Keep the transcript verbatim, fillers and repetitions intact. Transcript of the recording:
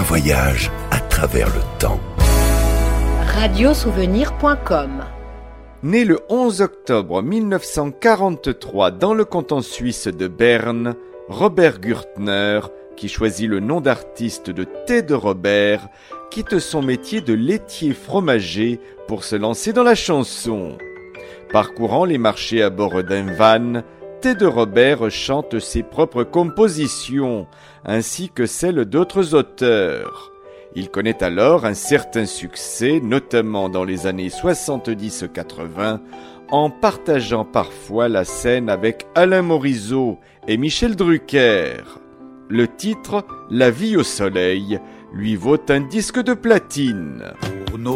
voyage à travers le temps. radiosouvenir point com. Né le onze octobre mille neuf cent quarante-trois dans le canton suisse de Berne, Robert Gürtner, qui choisit le nom d'artiste de Thé de Robert, quitte son métier de laitier fromager pour se lancer dans la chanson. Parcourant les marchés à bord d'un van, Thé de Robert chante ses propres compositions, ainsi que celles d'autres auteurs. Il connaît alors un certain succès, notamment dans les années soixante-dix quatre-vingts, en partageant parfois la scène avec Alain Morisot et Michel Drucker. Le titre « La vie au soleil » lui vaut un disque de platine. Pour nos